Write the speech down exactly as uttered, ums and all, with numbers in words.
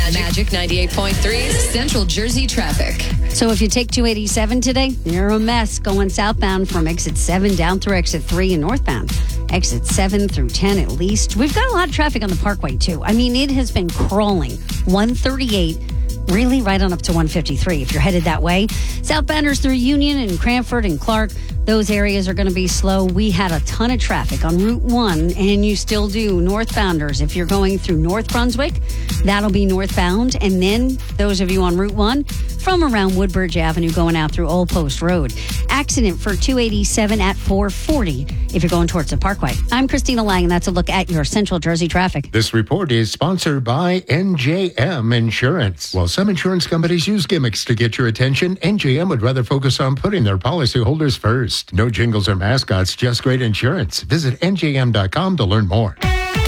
on Magic ninety-eight point three's Central Jersey traffic. So if you take two eighty-seven today, you're a mess going southbound from exit seven down through exit three and northbound. Exit seven through ten at least. We've got a lot of traffic on the Parkway too. I mean, it has been crawling. one thirty-eight really right on up to one fifty-three if you're headed that way. Southbounders through Union and Cranford and Clark, those areas are going to be slow. We had a ton of traffic on Route one, and you still do. Northbounders, if you're going through North Brunswick, that'll be northbound. And then those of you on Route one, from around Woodbridge Avenue going out through Old Post Road. Accident for two eighty-seven at four forty if you're going towards the Parkway. I'm Christina Lang, and that's a look at your Central Jersey traffic. This report is sponsored by N J M Insurance. While some insurance companies use gimmicks to get your attention, N J M would rather focus on putting their policyholders first. No jingles or mascots, just great insurance. Visit N J M dot com to learn more.